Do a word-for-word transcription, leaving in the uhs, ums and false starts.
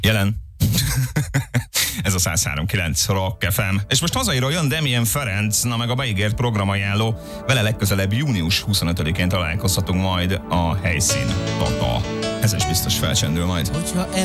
Jelen. Ez a száz három kilenc Rock ef em. És most hazairól jön Damien Ferenc, na meg a beígért programajánló. Vele legközelebb június huszonötödikén találkozhatunk majd a helyszín Tata. Ez is biztos felcsendül majd.